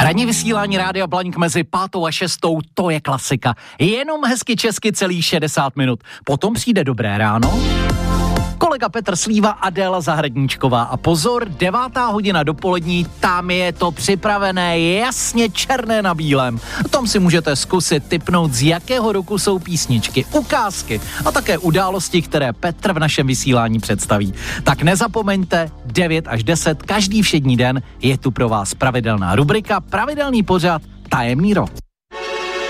Ranní vysílání Rádia Blaník mezi 5. a 6. to je klasika. Jenom hezky česky celých 60 minut. Potom přijde Dobré ráno, kolega Petr Slíva, Adéla Zahradníčková a pozor, 9. hodina dopolední, tam je to připravené jasně černé na bílém. Tam si můžete zkusit tipnout, z jakého roku jsou písničky, ukázky a také události, které Petr v našem vysílání představí. Tak nezapomeňte, 9 až 10, každý všední den je tu pro vás pravidelná rubrika, pravidelný pořad Tajemný rok.